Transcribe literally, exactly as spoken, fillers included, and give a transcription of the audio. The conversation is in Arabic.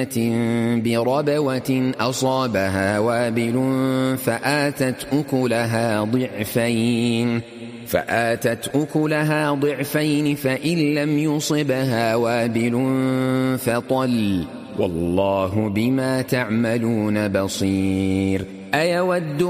بربوة أصابها وابل فآتت أكلها ضعفين فآتت أكلها ضعفين فإن لم يصبها وابل فطل والله بما تعملون بصير. أيود